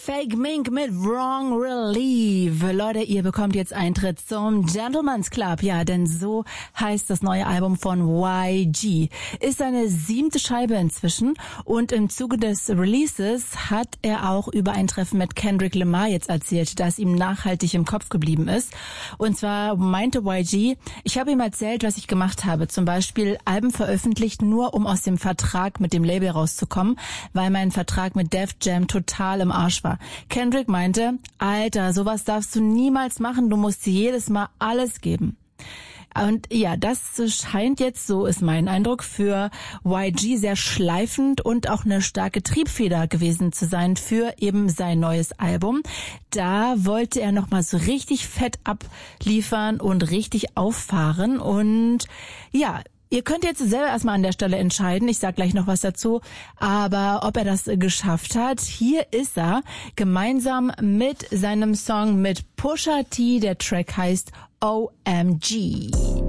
Fake Mink mit Wrong Relief. Leute, ihr bekommt jetzt Eintritt zum Gentleman's Club. Ja, denn so heißt das neue Album von YG. Ist seine 7. Scheibe inzwischen und im Zuge des Releases hat er auch über ein Treffen mit Kendrick Lamar jetzt erzählt, das ihm nachhaltig im Kopf geblieben ist. Und zwar meinte YG, ich habe ihm erzählt, was ich gemacht habe. Zum Beispiel Alben veröffentlicht, nur um aus dem Vertrag mit dem Label rauszukommen, weil mein Vertrag mit Def Jam total im Arsch war. Kendrick meinte, Alter, sowas darfst du niemals machen, du musst dir jedes Mal alles geben. Und ja, das scheint jetzt, so ist mein Eindruck, für YG sehr schleifend und auch eine starke Triebfeder gewesen zu sein für eben sein neues Album. Da wollte er nochmal so richtig fett abliefern und richtig auffahren und ja, ihr könnt jetzt selber erstmal an der Stelle entscheiden, ich sag gleich noch was dazu, aber ob er das geschafft hat, hier ist er, gemeinsam mit seinem Song mit Pusha T, der Track heißt OMG.